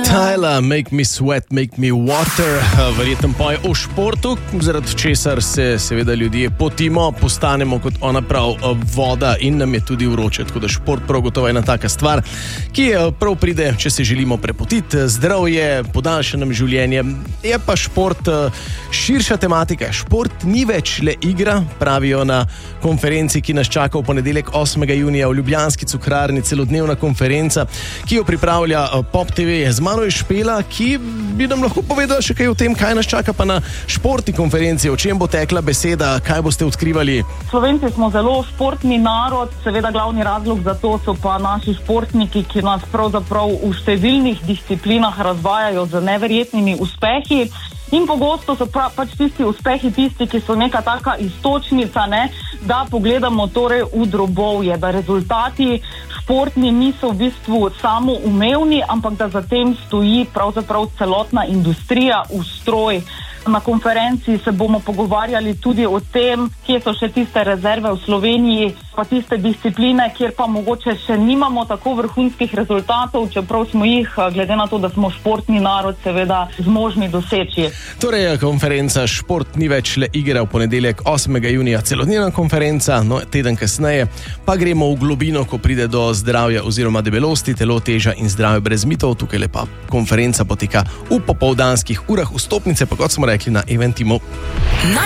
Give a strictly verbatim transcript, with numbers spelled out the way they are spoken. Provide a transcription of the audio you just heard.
Tyla, Make Me Sweat, Make Me Water, verjetno poje o športu, zaradi česar se seveda ljudje potimo, postanemo kot ona prav voda in nam je tudi vroče, tako da šport prav gotovo je ena taka stvar, ki prav pride, če se želimo prepotiti, zdravje, podaljša nam življenje, je pa šport širša tematika. Šport ni več le igra, pravijo na konferenci, ki nas čaka v ponedeljek osmega junija v ljubljanski cukrarni, celodnevna konferenca, ki jo pripravlja Pop T V. Z mano je Špela, ki bi nam lahko povedala še kaj o tem, kaj nas čaka pa na športni konferenci, o čem bo tekla beseda, kaj boste odkrivali. Slovenci smo zelo športni narod, seveda glavni razlog za to so pa naši športniki, ki nas pravzaprav v številnih disciplinah razvajajo z neverjetnimi uspehi. In pogosto so pra, pač tisti uspehi tisti, ki so neka taka istočnica, ne, da pogledamo torej v drobovje, da rezultati športni niso v bistvu samo umevni, ampak da za tem stoji pravzaprav celotna industrija, ustroj. Na konferenci se bomo pogovarjali tudi o tem, kje so še tiste rezerve v Sloveniji, pa tiste discipline, kjer pa mogoče še nimamo tako vrhunskih rezultatov, čeprav smo jih, glede na to, da smo športni narod, seveda zmožni doseči. Torej, konferenca Šport ni več le igra v ponedeljek osmega junija, celodnevna konferenca, no teden kasneje pa gremo v globino, ko pride do zdravja oziroma debelosti, telo, teža in zdravje brez mitov. Tukaj lepa konferenca poteka v popoldanskih urah, vstopnice pa, kot smo rekli, na Eventimu.